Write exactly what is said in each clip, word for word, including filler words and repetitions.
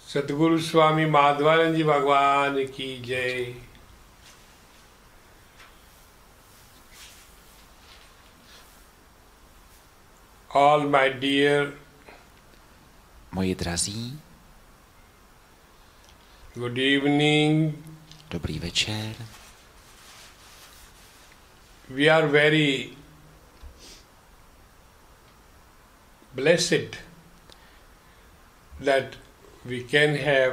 Sadhguru Swami Madhvanand Ji Bhagwan ki jai. All my dear, moji drazí, good evening. dobrý večer. We are very blessed that we can have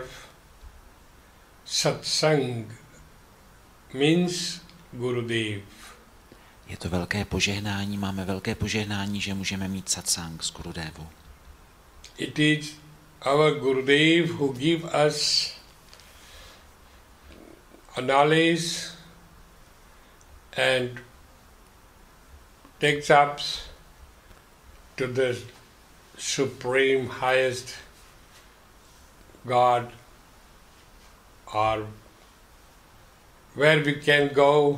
satsang, means Gurudev. Je to velké požehnání, máme velké požehnání, že můžeme mít satsang s Gurudevu. It is our Gurudev who give us a knowledge and takes us to the supreme highest God, or where we can go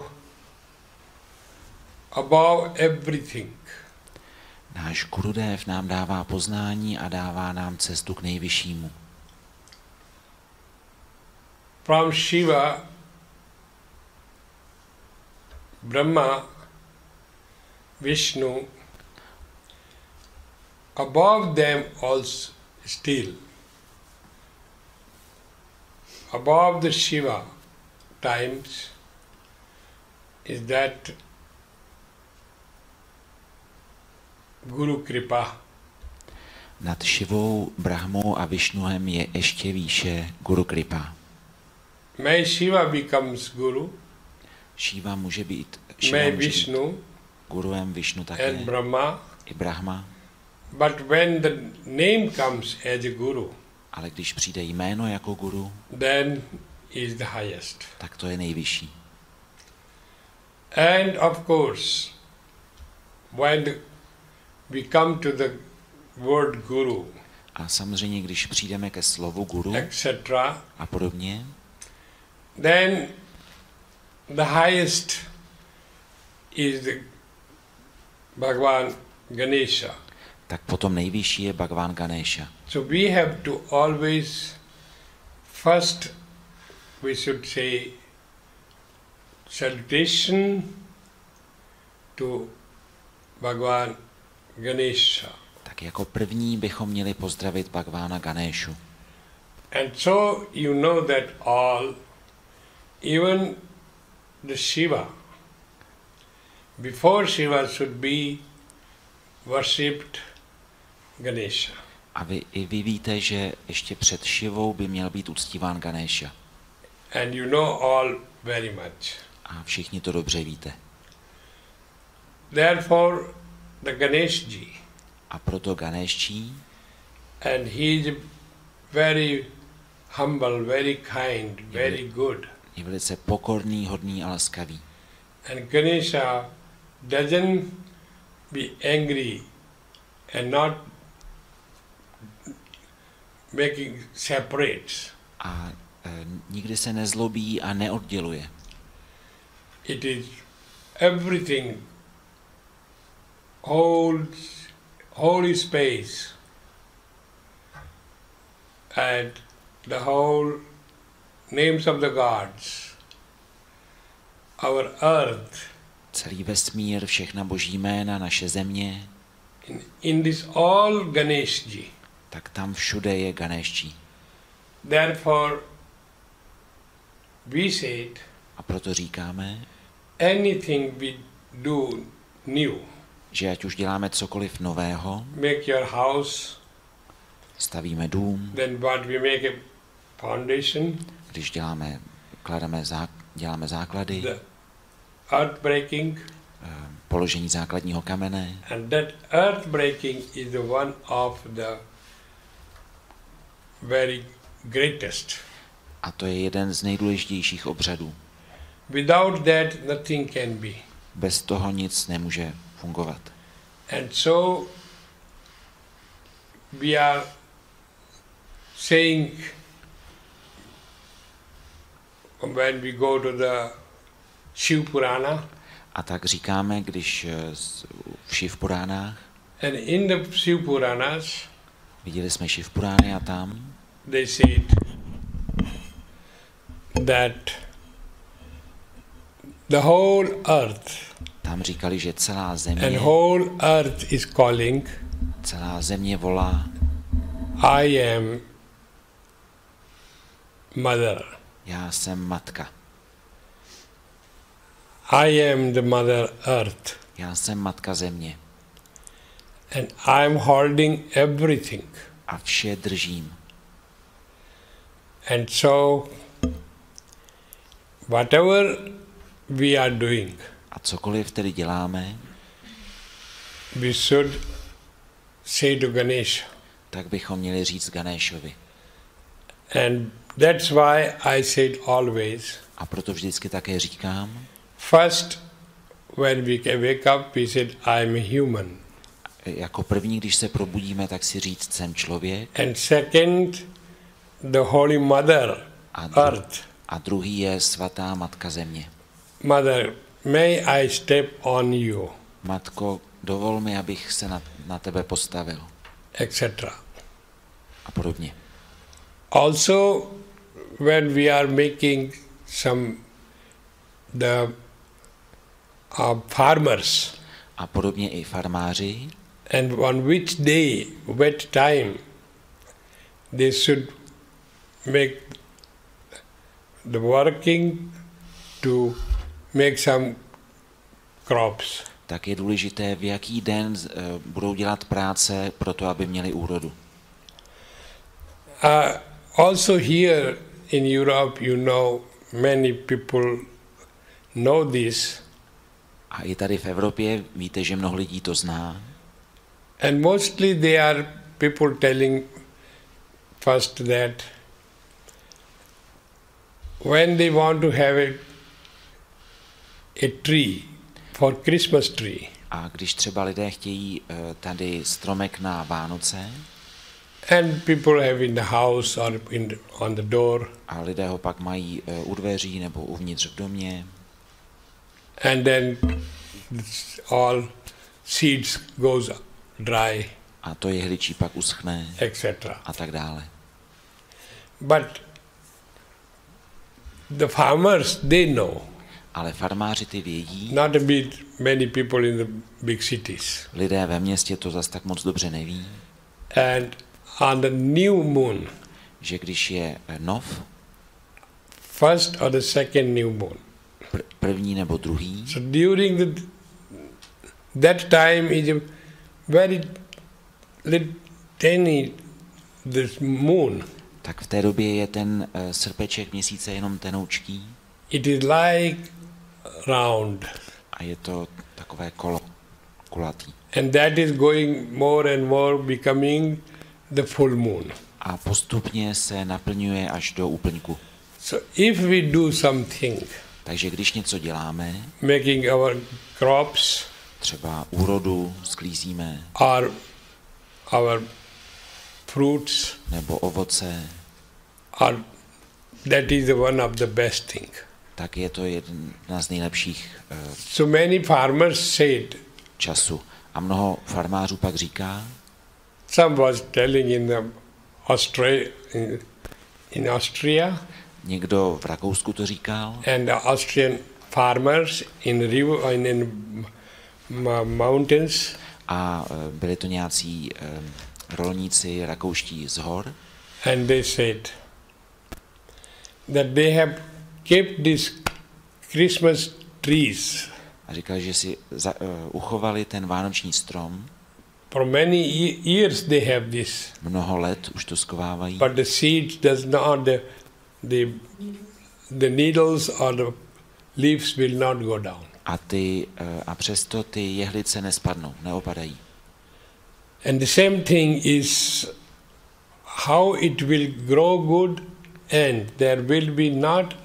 above everything. Náš Gurudev nám dává poznání a dává nám cestu k nejvyššímu. From Shiva, Brahma, Vishnu, above them also still, above the Shiva times, is that Guru Kripa. Nad Šivou, Brahmou a Višnuem je ještě výše Guru Kripa. May Shiva becomes Guru, Šiva může být, Šiva may může Vishnu být Guruem, Višnu také, and Brahma, i Brahma, but when the name comes as a Guru, ale když přijde jméno jako Guru, then is the highest. tak to je nejvyšší. And of course, when the, we come to the word Guru, A samozřejmě, když přijdeme ke slovu Guru et cetera, a podobně, then the highest is the Bhagavan Ganesha. tak potom nejvyšší je Bhagavan Ganesha. So we have to always, first we should say salutation to Bhagavan Ganesha. Tak jako první bychom měli pozdravit Bhagavana Ganeshu. And so you know that all, even the Shiva, before Shiva should be worshipped Ganesha. A vy, i vy víte, že ještě před Šivou by měl být uctíván Ganesha. And you know all very much. A všichni to dobře víte. Therefore, the Ganeshji, A proto Ganeshji, and he is very humble, very kind, very good. je velice pokorný, hodný a laskavý. And Ganesha doesn't be angry and not making separates. A e, nikdy se nezlobí a neodděluje. It is everything holds holy space and the whole names of the gods, our earth. Celý vesmír, všechna boží jména, naše země, In, in this all Ganeshji. tak tam všude je Ganeshji. Therefore, we said, A proto říkáme, anything we do new, že ať už děláme cokoliv nového, make your house, stavíme dům, then what we make a foundation, když děláme, klademe zá, děláme základy, the earth breaking, e, položení základního kamene, and that earth breaking is the one of the very greatest. a to je jeden z nejdůležitějších obřadů. Without that, nothing can be. Bez toho nic nemůže fungovat. And so we are saying when we go to the Shiv Purana, A tak říkáme, když v Šiv Puránách, and in the Shiv Puranas, viděli jsme Šiv Purány a tam they said that the whole earth Tam říkali, že celá and země, whole earth is calling, celá země volá, I am mother. já jsem matka, I am the mother earth. já jsem matka země And I am holding everything. a vše držím. And so, whatever we are doing, A cokoliv tedy děláme, we should say to Ganesha. tak bychom měli říct Ganeshovi. And that's why I said always, A proto vždycky také říkám, first, when we wake up, we said, I am a human. jako první, když se probudíme, tak si říct, jsem člověk. And second, the Holy Mother, A, dru- Earth. a druhý je svatá matka země. Mother, may I step on you, Matko, dovol mi, abych se na, na tebe postavil. et cetera. A podobně. Also, when we are making some, the uh, farmers, A podobně i farmáři, and on which day, what time, they should make the working to make some crops. tak je důležité, v jaký den uh, budou dělat práce pro to, aby měli úrodu. Uh, also here in Europe, you know, many people know this, A i tady v Evropě víte, že mnoho lidí to zná. and mostly they are people telling first that when they want to have a, a tree for Christmas tree, A když třeba lidé chtějí uh, tady stromek na Vánoce, and people have in the house or in the, on the door, a lidé ho pak mají uh, u dveří nebo uvnitř v domě, and then all seeds goes dry, a to jehličí pak uschne et cetera. a tak dále. But the farmers, they know, Ale farmáři ty vědí, not a bit many people in the big cities. lidé ve městě to zas tak moc dobře neví, And on the new moon, že když je eh, nov, first or the second new moon, pr- první nebo druhý, so during the that time is a very little tiny this moon. tak v té době je ten uh, srpeček měsíce jenom tenoučký It is like round, a je to takové kolo, kulatý. and that is going more and more becoming the full moon. A postupně se naplňuje až do úplňku. So if we do something, Takže když něco děláme, making our crops třeba úrodu sklízíme, or our fruits, nebo ovoce, or that is the one of the best thing. tak je to jedna z nejlepších uh, So many farmers said, času. A mnoho farmářů pak říká, some was telling in the Austria, in, in Austria, někdo v Rakousku to říkal, and the Austrian farmers in river in, in m- mountains, a uh, byli to nějací uh, rolníci rakouští z hor, and they said that they have kept these Christmas trees a říkal, že si za, uh, uchovali ten vánoční strom, for many ye- years. They have this, mnoho let už to skovávají, but the seeds does not the the the needles or the leaves will not go down. a, ty, uh, a přesto ty jehlice nespadnou, neopadají. And the same thing is how it will grow good, and there will be not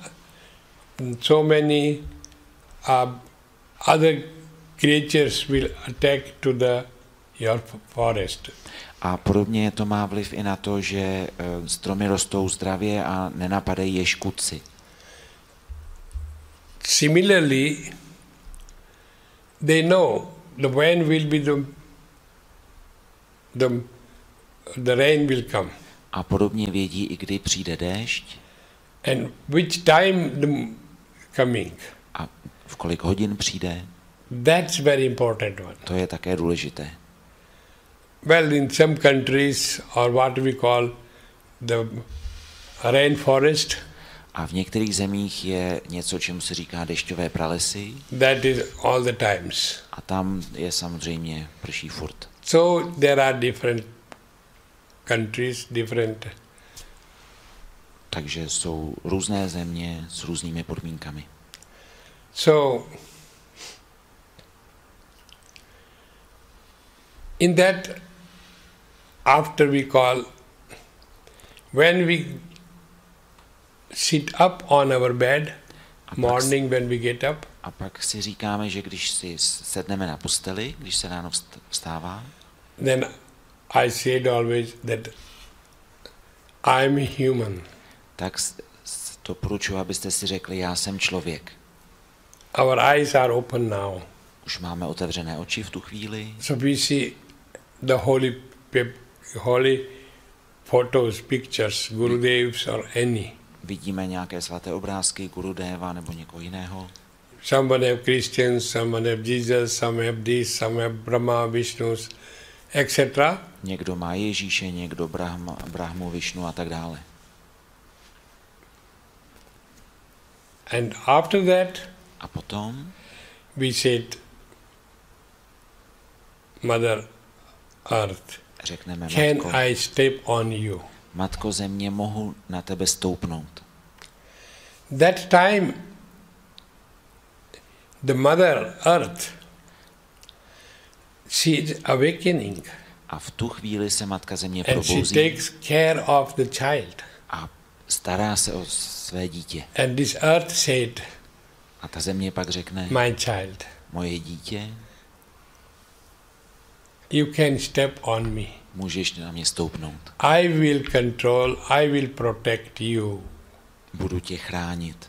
so many uh, other creatures will attack to the your forest. A podobně to má vliv i na to, že uh, stromy rostou zdravě a nenapadají je škůdci. Similarly, they know the when will be the the the rain will come. A podobně vědí i kdy přijde déšť. And which time the coming. A v kolik hodin přijde. That's very important one. To je také důležité. Well, in some countries, or what we call the rainforest. A v některých zemích je něco, čemu se říká dešťové pralesy. That is all the times. A tam je samozřejmě prší furt. So there are different countries, different. Takže jsou různé země s různými podmínkami. So in that, after we call, when we sit up on our bed, morning when we get up. A pak si říkáme, že když si sedneme na posteli, když se ráno vstává, then I said always that I'm human. Tak doporučuji, abyste si řekli, já jsem člověk. Our eyes are open now. Už máme otevřené oči v tu chvíli. So we see the holy, holy photos, pictures, Gurudevs or any. Vidíme nějaké svaté obrázky Gurudeva nebo někoho jiného. Someone have Christians, someone have Jesus, some have this, some have Brahma, Vishnu, et cetera. Někdo má Ježíše, někdo Brahma, Brahmu, Višnu a tak dále. And after that, a potom we said, Mother Earth, řekneme, can matko, I step on you? Matko země, mohu na tebe stoupnout. That time, the Mother Earth, she is awakening. A v tu chvíli se Matka země and she probouzí takes care of the child. A stará se o své dítě. And this earth said, a ta země pak řekne, my child, moje dítě, you can step on me. Můžeš na mě stoupnout. I will control, I will protect you. Budu tě chránit.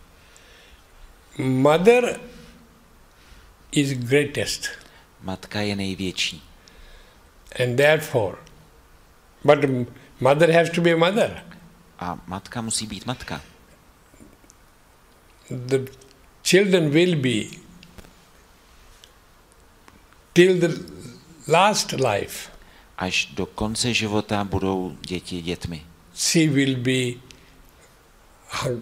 Mother is greatest. Matka je největší. And therefore, but mother has to be a mother. A matka musí být matka. The children will be till the last life. Až do konce života budou děti dětmi. She will be her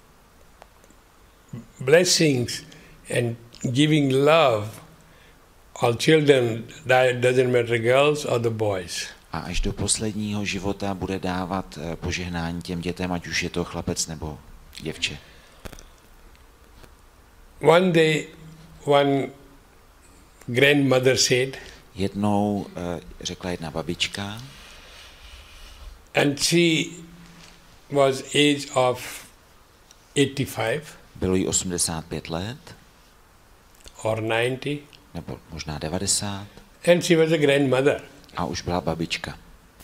blessings and giving love. All children, doesn't matter girls or the boys. A až do posledního života bude dávat požehnání těm dětem, ať už je to chlapec nebo děvče. One day, one grandmother said, jednou uh, řekla jedna babička, and she was age of eighty-five, bylo jí osmdesát pět let, or ninety, nebo možná devadesát, and she was a grandmother. A už byla babička.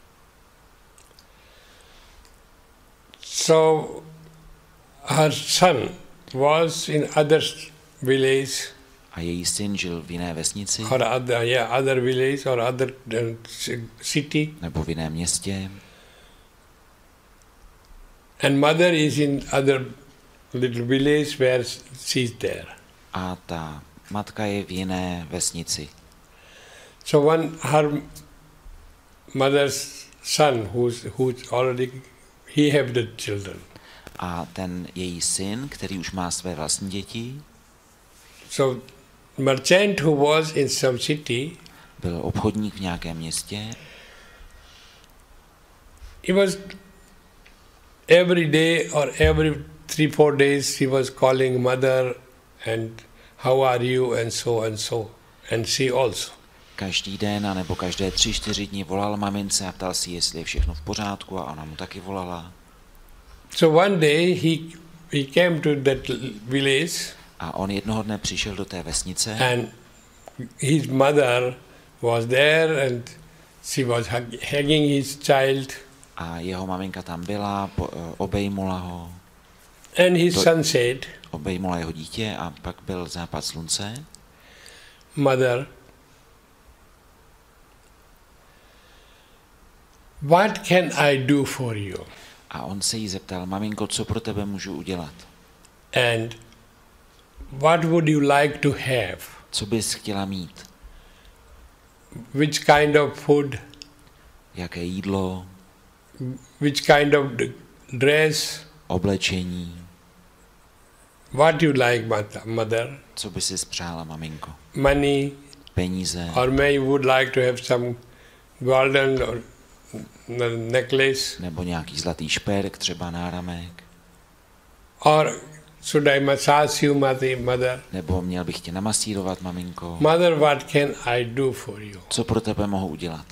So her son was in other village. A její syn žil v jiné vesnici. Or other, yeah, other village or other uh, city. Nebo v jiném městě. And mother is in other little village where she's there. A ta matka je v jiné vesnici. So one her mother's son, who's who's already he have the children. A ten její syn, který už má své vlastní děti. So merchant who was in some city, byl obchodník v nějakém městě. He was every day or every three four days he was calling mother and how are you and so and so and she also. Každý den a nebo každé tři, čtyři dny volal mamince a ptal si, jestli je všechno v pořádku, a ona mu taky volala. So one day he he came to that village. A on jednoho dne přišel do té vesnice. And his mother was there and she was hugging his child. A jeho maminka tam byla, po, obejmula ho. And his to, son said, obejmula jeho dítě a pak byl západ slunce. Mother, what can I do for you? A on se jí zeptal, maminko, co pro tebe můžu udělat? And what would you like to have? Co bys chtěla mít? Which kind of food? Jaké jídlo? Which kind of d- dress? Oblečení? What you like, mother? Co by si spřála, maminko? Money? Peníze? Or may you would like to have some golden or necklace? Nebo nějaký zlatý šperk, třeba náramek? Or should I massage you, mother? Nebo měl bych tě namasírovat, maminko? Mother, what can I do for you? Co pro tebe mohu udělat?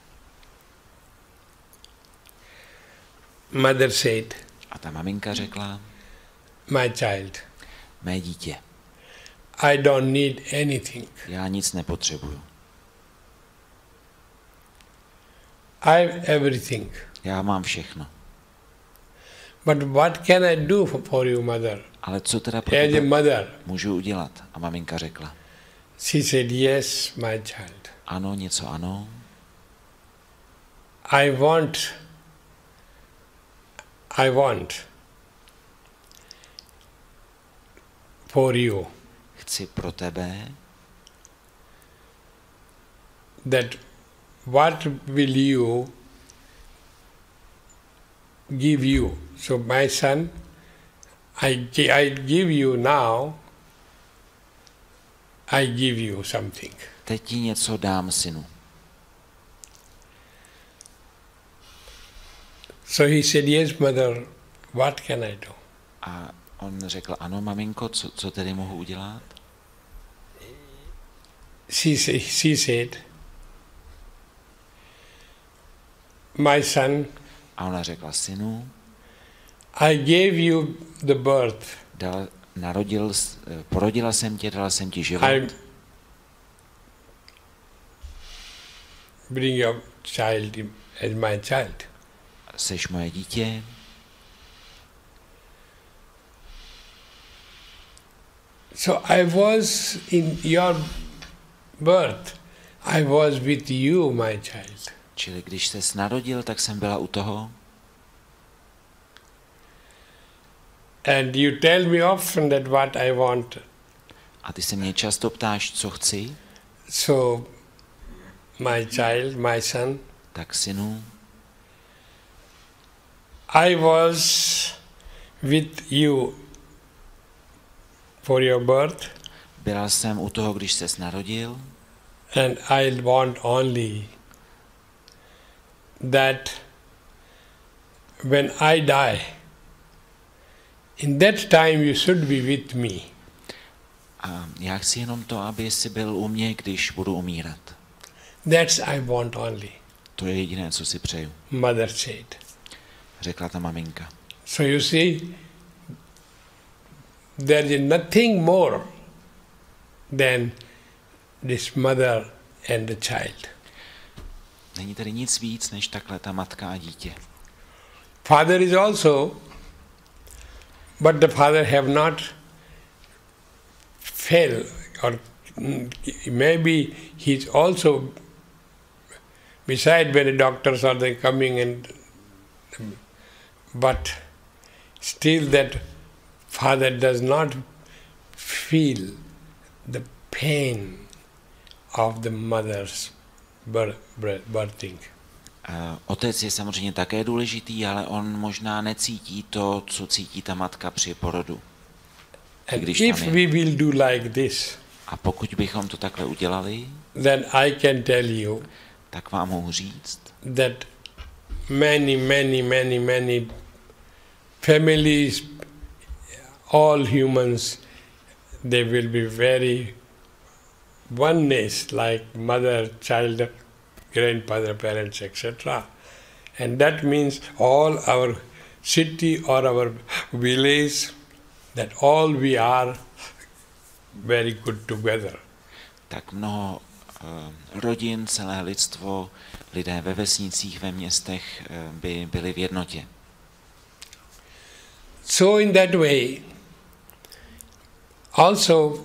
Mother said, A ta maminka řekla, my child, mé dítě, I don't need anything. já nic nepotřebuju. I have everything. Já mám všechno. But what can I do for you, mother? Ale co teda pro As a tebe mother, můžu udělat? A maminka řekla, she said, yes, my child. ano, něco ano. I want, I want for you Chci pro tebe, that what will you give you? So my son, I, gi- I give you now, I give you something. teď ti něco dám, synu. So he said, yes, mother, what can I do? A on řekl, ano, maminko, co, co tedy mohu udělat? She, sa- she said, my son, A ona řekla, synu, I gave you the birth. dal, narodil, s- eh, porodila jsem tě, dala jsem ti život. I bring your child in- as my child. Seš moje dítě, So I was in your birth. I was with you, my child. čili když ses narodil, tak jsem byla u toho. And you tell me often that what I want. A ty se mě často ptáš, co chci, So, my child, my son, tak synu, I was with you for your birth, byla jsem u toho, když ses narodil, and I want only that when I die, in that time you should be with me. a já chci jenom to, aby jsi byl u mě, když budu umírat. That's I want only, To je jediné, co si přeju, mother said. řekla ta maminka. So you see, there is nothing more than this mother and the child. Není tady nic víc, než takhle ta matka a dítě. Father is also, but the father have not fell, or maybe he's also beside when the doctors are they coming and, but still that father does not feel the pain of the mother's bir- bir- birthing. Uh, Otec je samozřejmě také důležitý, ale on možná necítí to, co cítí ta matka při porodu. And Když tam if je. we will do like this, A pokud bychom to takhle udělali, then I can tell you tak vám mohu říct, that many, many, many, many families, all humans, they will be very oneness, like mother, child, grandfather, parents, et cetera. And that means all our city or our village, that all we are very good together. tak mnoho uh, rodin, celé lidstvo, lidé ve vesnicích, ve městech uh, by byli v jednotě. So in that way, also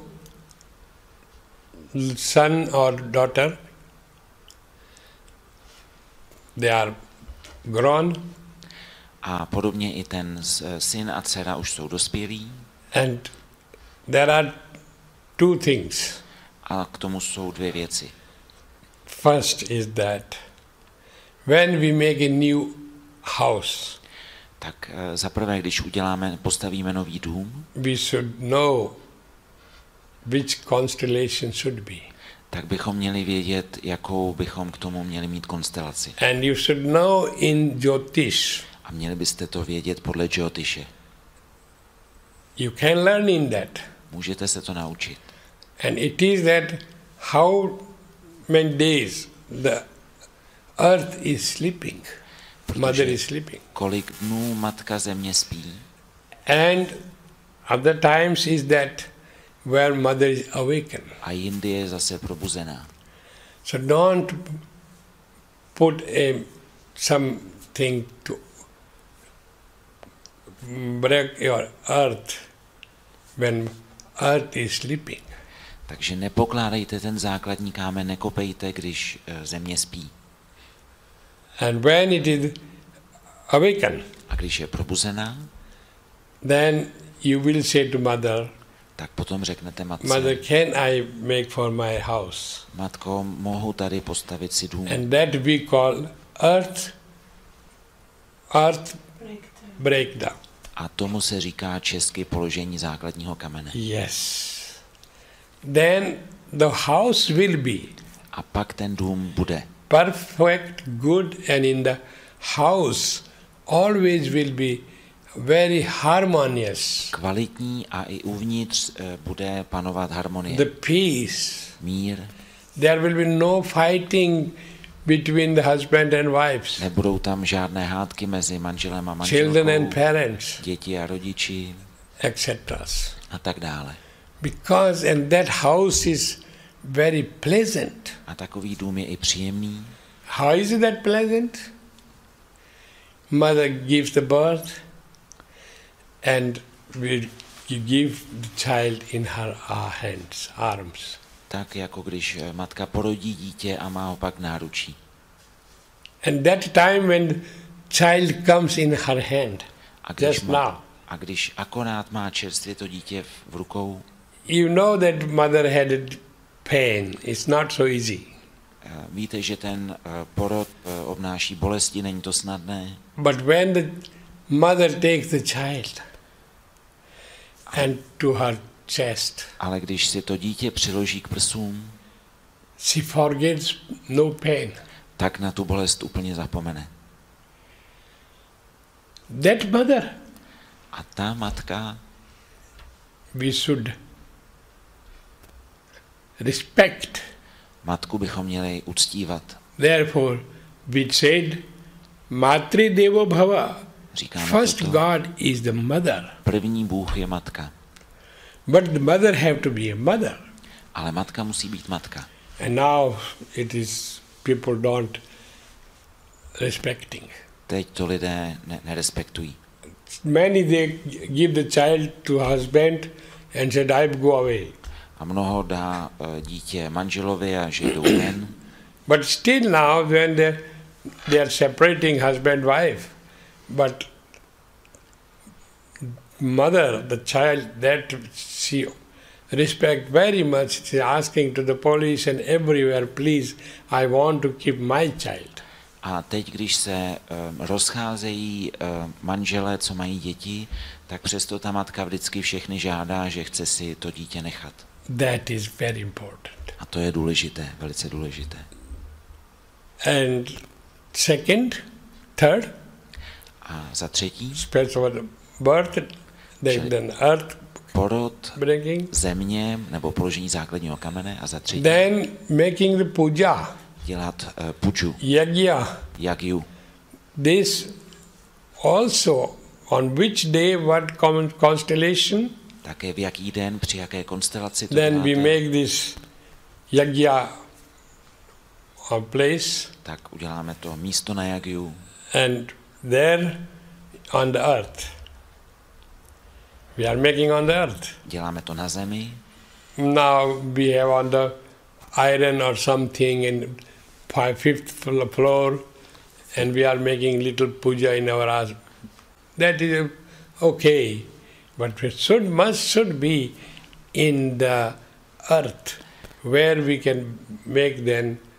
son or daughter, they are grown. A podobně i ten syn a dcera už jsou dospělí. And there are two things. A k tomu jsou dvě věci. First is that when we make a new house, tak za prvé, když uděláme, postavíme nový dům, we should know which constellation should be. tak bychom měli vědět, jakou bychom k tomu měli mít konstelaci. And you should know in Jyotish. A měli byste to vědět podle Jyotishe. You can learn in that. Můžete se to naučit. And it is that how many days the earth is sleeping, mother is sleeping. Kolik dnů matka země spí. And other times is that where mother is awakened. A jindy je zase probuzená. So don't put a something to break your earth when earth is sleeping. Takže nepokládejte ten základní kámen, nekopejte, když země spí. And when it is awakened, a když je probuzená, then you will say to mother, tak potom řeknete matce, mother, can I make for my house? Matko, mohu tady postavit si dům. And that we call earth, earth breakdown. A tomu se říká česky položení základního kamene. Yes. Then the house will be a pak ten dům bude perfect, good, and in the house always will be very harmonious. Kvalitní a i uvnitř bude panovat harmonie. The peace. Mír. There will be no fighting between the husband and wives. Nebudou tam žádné hádky mezi manželem a manželkou. Children and parents. Děti a rodiči. et cetera. A tak dále. Because and that house is very pleasant. A takový dům je i příjemný. How is that pleasant? Mother gives the birth and we give the child in her hands, arms. Tak jako když matka porodí dítě a má ho pak v náručí. And that time when child comes in her hand, a když just má, now. A když akorát má čerstvě to dítě v rukou, you know that mother had a pain. It's not so easy. Víte, že ten porod obnáší bolesti, není to snadné. But when the mother takes the child and to her chest, ale když si to dítě přiloží k prsům, she forgets no pain. Tak na tu bolest úplně zapomene. That mother, a ta matka, we should respect. Matku bychom měli uctívat. Therefore, we said, Matri Devo Bhava. Říkáme First toto. God is the mother. První Bůh je matka. But the mother have to be a mother. Ale matka musí být matka. And now it is people don't respecting. Teď to lidé ne- nerespektují. Many they give the child to husband and said, I go away. A mnoho dá uh, dítě manželovi a že jdou ven. But still now when they, they are separating husband wife, but mother, the child, that she respect very much, she asking to the police and everywhere, please, I want to keep my child. A teď, když se um, rozcházejí um, manželé, co mají děti, tak přesto ta matka vždycky všechny žádá, že chce si to dítě nechat. That is very important. A to je důležité, velice důležité. And second, third, a za třetí, special birth, then, then earth porod, bringing, země nebo položení základního kamene a za třetí, then making the puja, dělat uh, puju, yagya. yagyu. This also, on which day, what constellation, také v jaký den, při jaké konstelaci to then děláte, we make this yagya a place, tak uděláme to místo na yagyu. and there on the earth. We are making on the earth. Děláme to na zemi. Now we have on the iron or something in five, fifth floor, and we are making little puja in our house. That is okay, but it should, must should be in the earth, where we can make then